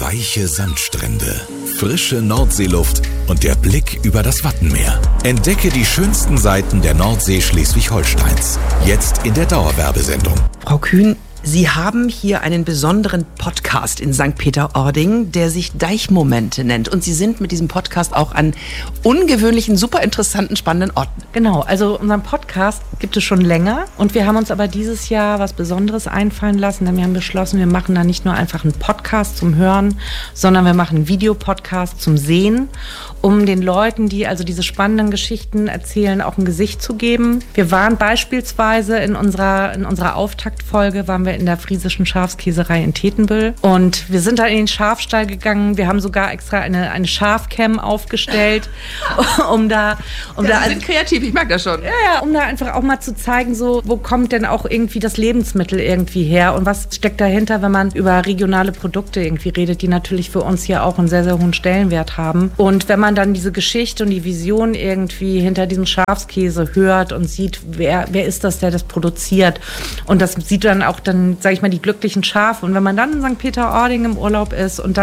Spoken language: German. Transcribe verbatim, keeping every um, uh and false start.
Weiche Sandstrände, frische Nordseeluft und der Blick über das Wattenmeer. Entdecke die schönsten Seiten der Nordsee Schleswig-Holsteins. Jetzt in der Dauerwerbesendung. Frau Kühn, Sie haben hier einen besonderen Podcast in Sankt Peter-Ording, der sich Deichmomente nennt. Und Sie sind mit diesem Podcast auch an ungewöhnlichen, super interessanten, spannenden Orten. Genau, also unseren Podcast gibt es schon länger. Und wir haben uns aber dieses Jahr was Besonderes einfallen lassen. Denn wir haben beschlossen, wir machen da nicht nur einfach einen Podcast zum Hören, sondern wir machen einen Videopodcast zum Sehen, um den Leuten, die also diese spannenden Geschichten erzählen, auch ein Gesicht zu geben. Wir waren beispielsweise in unserer, in unserer Auftaktfolge, waren wir in der friesischen Schafskäserei in Tetenbüll. Und wir sind da in den Schafstall gegangen. Wir haben sogar extra eine, eine Schafcam aufgestellt, um da... Um ja, da Sie sind kreativ, ich mag das schon. Ja, ja, um da einfach auch mal zu zeigen, so, wo kommt denn auch irgendwie das Lebensmittel irgendwie her und was steckt dahinter, wenn man über regionale Produkte irgendwie redet, die natürlich für uns hier auch einen sehr, sehr hohen Stellenwert haben. Und wenn man dann diese Geschichte und die Vision irgendwie hinter diesem Schafskäse hört und sieht, wer, wer ist das, der das produziert. Und das sieht dann auch dann, sage ich mal, die glücklichen Schafe. Und wenn man dann in Sankt Peter-Ording im Urlaub ist und dann